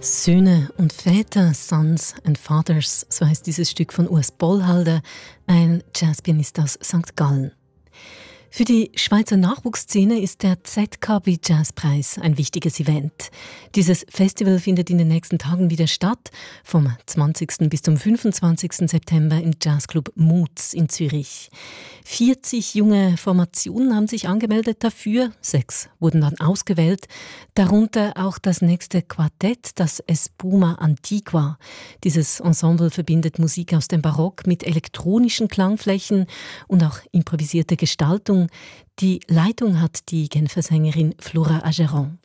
Söhne und Väter, Sons and Fathers, so heißt dieses Stück von Urs Bollhalder, ein Jazzpianist aus St. Gallen. Für die Schweizer Nachwuchsszene ist der ZKB Jazzpreis ein wichtiges Event. Dieses Festival findet in den nächsten Tagen wieder statt, vom 20. bis zum 25. September im Jazzclub Moods in Zürich. 40 junge Formationen haben sich angemeldet dafür, 6 wurden dann ausgewählt, darunter auch das nächste Quartett, das Espuma Antigua. Dieses Ensemble verbindet Musik aus dem Barock mit elektronischen Klangflächen und auch improvisierte Gestaltung. Die Leitung hat die Genfer Sängerin Flora Ageron.